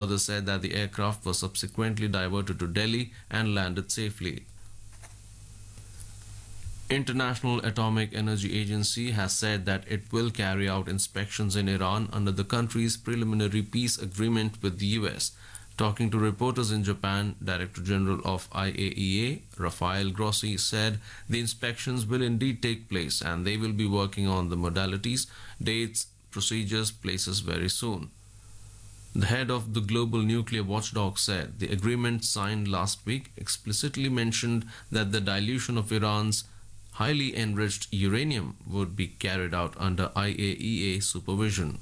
further said that the aircraft was subsequently diverted to Delhi and landed safely. International Atomic Energy Agency has said that it will carry out inspections in Iran under the country's preliminary peace agreement with the US. Talking to reporters in Japan, Director General of IAEA, Rafael Grossi, said the inspections will indeed take place and they will be working on the modalities, dates, procedures, places very soon. The head of the Global Nuclear Watchdog said the agreement signed last week explicitly mentioned that the dilution of Iran's highly enriched uranium would be carried out under IAEA supervision.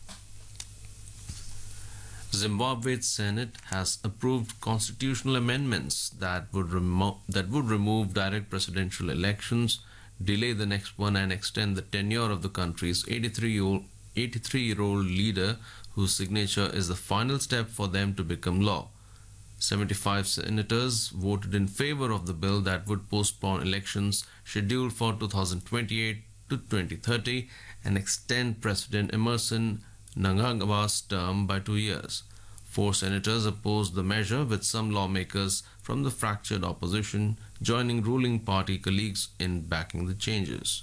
Zimbabwe's Senate has approved constitutional amendments that would remove direct presidential elections, delay the next one, and extend the tenure of the country's 83-year-old leader, whose signature is the final step for them to become law. 75 senators voted in favor of the bill that would postpone elections scheduled for 2028 to 2030 and extend President Emerson Mnangagwa's term by 2 years. 4 senators opposed the measure, with some lawmakers from the fractured opposition joining ruling party colleagues in backing the changes.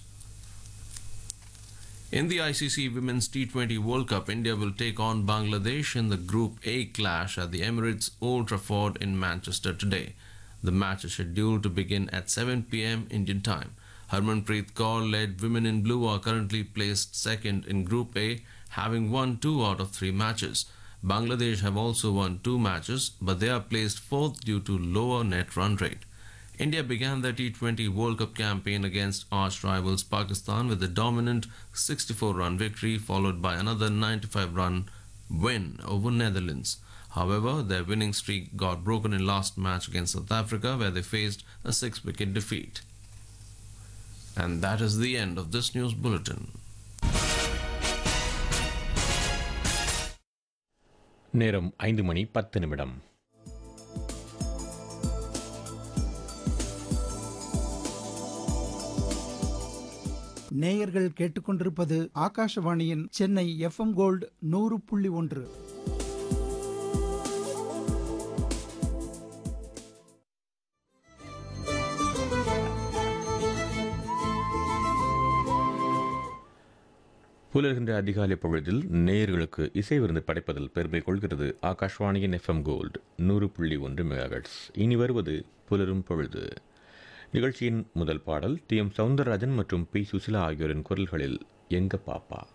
In the ICC Women's T20 World Cup, India will take on Bangladesh in the Group A clash at the Emirates Old Trafford in Manchester today. The match is scheduled to begin at 7 p.m. Indian time. Harmanpreet Kaur-led Women in Blue are currently placed second in Group A, having won 2 out of 3 matches. Bangladesh have also won 2 matches, but they are placed fourth due to lower net run rate. India began their T20 World Cup campaign against arch rivals Pakistan with a dominant 64-run victory, followed by another 95-run win over Netherlands. However, their winning streak got broken in last match against South Africa, where they faced a 6-wicket defeat. And that is the end of this news bulletin. நேரம் 5:10. நேயர்கள் கேட்டுக்கொண்டிருப்பது ஆகாஷவாணியின் Chennai FM gold 100.1. புலர்கின்ற அதிகாலை பொழுதில் நேயர்களுக்கு இசை விருந்து படைப்பதில் பெருமை கொள்கிறது ஆகாஷ்வாணியின் எஃப்எம் கோல்டு 100.1 மெகாஹெர்ட்ஸ். இனி வருவது புலரும் பொழுது. நிகழ்ச்சியின் முதல் பாடல் டி.எம். சவுந்தரராஜன் மற்றும் பி. சுசிலா ஆகியோரின் குரல்களில் எங்க பாப்பா.